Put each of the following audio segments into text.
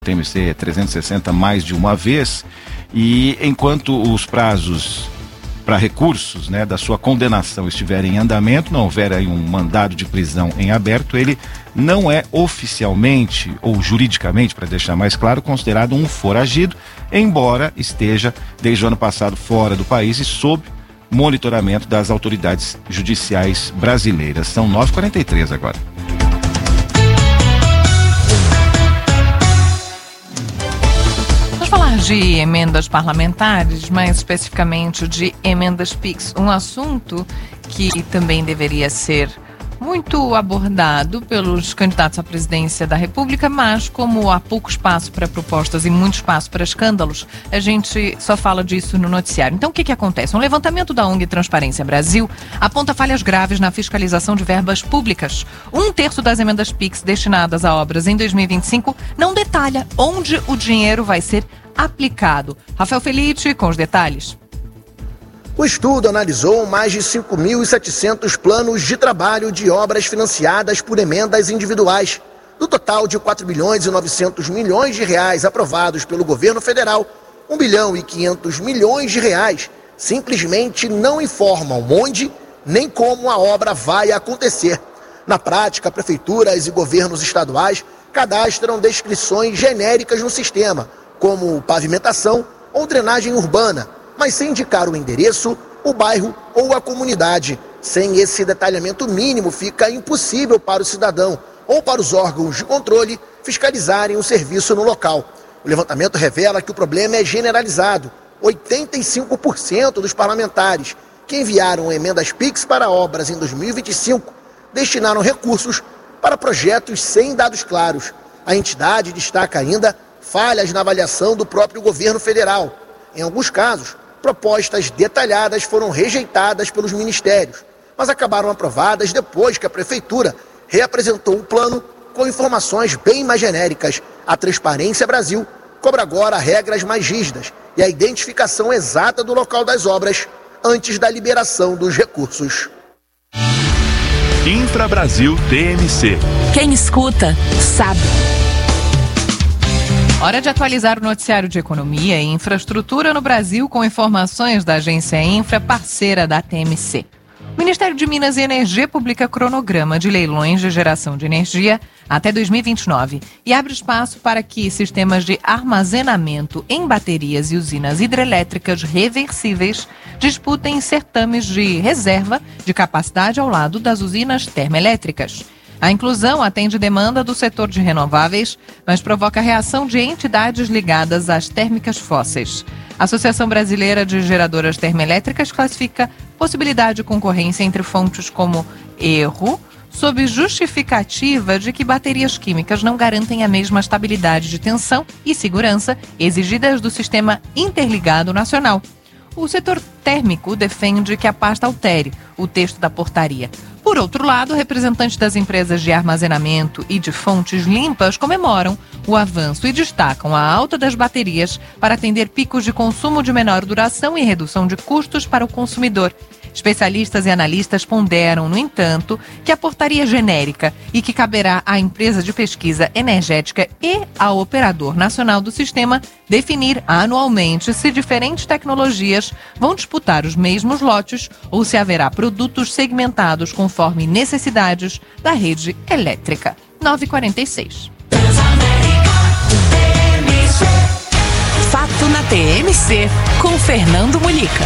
TMC 360 mais de uma vez, e enquanto os prazos para recursos, né, da sua condenação estiverem em andamento, não houver aí um mandado de prisão em aberto, ele não é oficialmente ou juridicamente, para deixar mais claro, considerado um foragido, embora esteja desde o ano passado fora do país e sob monitoramento das autoridades judiciais brasileiras. São 9h43 agora. Falar de emendas parlamentares, mais especificamente de emendas PIX, um assunto que também deveria ser muito abordado pelos candidatos à presidência da República, mas como há pouco espaço para propostas e muito espaço para escândalos, a gente só fala disso no noticiário. Então o que acontece? Um levantamento da ONG Transparência Brasil aponta falhas graves na fiscalização de verbas públicas. 1/3 das emendas PIX destinadas a obras em 2025 não detalha onde o dinheiro vai ser aplicado. Rafael Felice com os detalhes. O estudo analisou mais de 5.700 planos de trabalho de obras financiadas por emendas individuais. Do total de 4.900 bilhões de reais aprovados pelo governo federal, 1.500 bilhões de reais simplesmente não informam onde nem como a obra vai acontecer. Na prática, prefeituras e governos estaduais cadastram descrições genéricas no sistema, como pavimentação ou drenagem urbana, mas sem indicar o endereço, o bairro ou a comunidade. Sem esse detalhamento mínimo, fica impossível para o cidadão ou para os órgãos de controle fiscalizarem o serviço no local. O levantamento revela que o problema é generalizado. 85% dos parlamentares que enviaram emendas PIX para obras em 2025 destinaram recursos para projetos sem dados claros. A entidade destaca ainda falhas na avaliação do próprio governo federal. Em alguns casos, propostas detalhadas foram rejeitadas pelos ministérios, mas acabaram aprovadas depois que a prefeitura reapresentou o plano com informações bem mais genéricas. A Transparência Brasil cobra agora regras mais rígidas e a identificação exata do local das obras antes da liberação dos recursos. Infra Brasil TMC. Quem escuta, sabe. Hora de atualizar o noticiário de economia e infraestrutura no Brasil com informações da agência Infra, parceira da TMC. O Ministério de Minas e Energia publica cronograma de leilões de geração de energia até 2029 e abre espaço para que sistemas de armazenamento em baterias e usinas hidrelétricas reversíveis disputem certames de reserva de capacidade ao lado das usinas termoelétricas. A inclusão atende demanda do setor de renováveis, mas provoca reação de entidades ligadas às térmicas fósseis. A Associação Brasileira de Geradoras Termoelétricas classifica possibilidade de concorrência entre fontes como erro, sob justificativa de que baterias químicas não garantem a mesma estabilidade de tensão e segurança exigidas do Sistema Interligado Nacional. O setor térmico defende que a pasta altere o texto da portaria. Por outro lado, representantes das empresas de armazenamento e de fontes limpas comemoram o avanço e destacam a alta das baterias para atender picos de consumo de menor duração e redução de custos para o consumidor. Especialistas e analistas ponderam, no entanto, que a portaria genérica e que caberá à empresa de pesquisa energética e ao operador nacional do sistema definir anualmente se diferentes tecnologias vão disputar os mesmos lotes ou se haverá produtos segmentados conforme necessidades da rede elétrica. 9h46. Fato na TMC, com Fernando Mulica.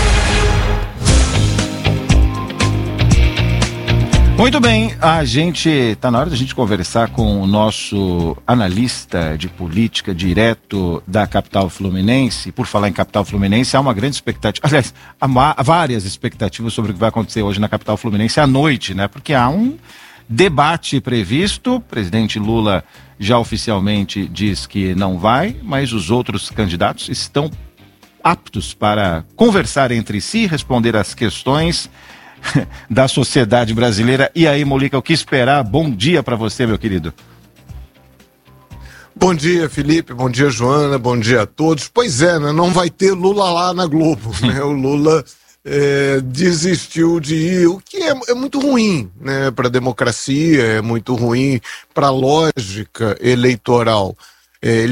Muito bem, tá na hora da gente conversar com o nosso analista de política direto da capital fluminense. Por falar em capital fluminense, há uma grande expectativa, aliás, há várias expectativas sobre o que vai acontecer hoje na capital fluminense à noite, né? Porque há um debate previsto, o presidente Lula já oficialmente diz que não vai, mas os outros candidatos estão aptos para conversar entre si, responder às questões da sociedade brasileira. E aí, Mulica, o que esperar? Bom dia para você, meu querido. Bom dia, Felipe, bom dia, Joana, bom dia a todos. Pois é, né? Não vai ter Lula lá na Globo, né? O Lula desistiu de ir, o que é muito ruim, né, para a democracia, é muito ruim para a lógica eleitoral. Ele